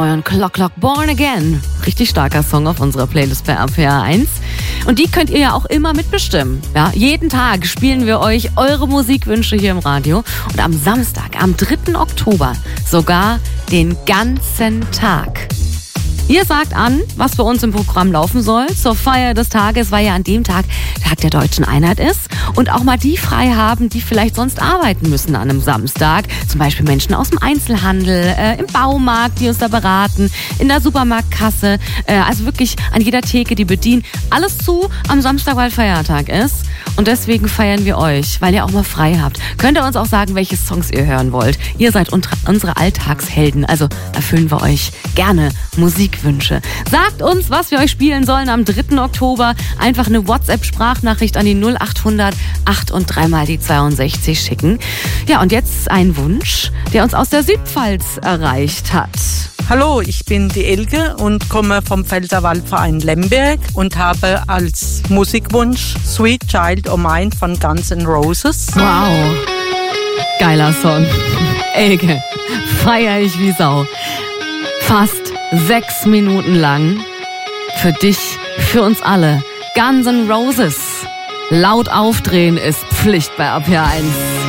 Euren Clock Clock Born Again. Richtig starker Song auf unserer Playlist bei RPR 1. Und die könnt ihr ja auch immer mitbestimmen. Ja, jeden Tag spielen wir euch eure Musikwünsche hier im Radio. Und am Samstag, am 3. Oktober, sogar den ganzen Tag. Ihr sagt an, was für uns im Programm laufen soll. Zur Feier des Tages, weil ja an dem Tag Tag der Deutschen Einheit ist. Und auch mal die frei haben, die vielleicht sonst arbeiten müssen an einem Samstag. Zum Beispiel Menschen aus dem Einzelhandel, im Baumarkt, die uns da beraten, in der Supermarktkasse. Also wirklich an jeder Theke, die bedienen. Alles zu am Samstag, weil Feiertag ist. Und deswegen feiern wir euch, weil ihr auch mal frei habt. Könnt ihr uns auch sagen, welche Songs ihr hören wollt. Ihr seid unsere Alltagshelden. Also erfüllen wir euch gerne Musikwünsche. Sagt uns, was wir euch spielen sollen am 3. Oktober. Einfach eine WhatsApp-Sprachnachricht an die 0800 8 und 3 mal die 62 schicken. Ja, und jetzt ein Wunsch, der uns aus der Südpfalz erreicht hat. Hallo, ich bin die Elke und komme vom Pfälzerwaldverein Lemberg und habe als Musikwunsch Sweet Child O' Mine von Guns N' Roses. Wow, geiler Song. Elke, feier ich wie Sau. Fast 6 Minuten lang. Für dich, für uns alle. Guns N' Roses. Laut aufdrehen ist Pflicht bei RPR 1.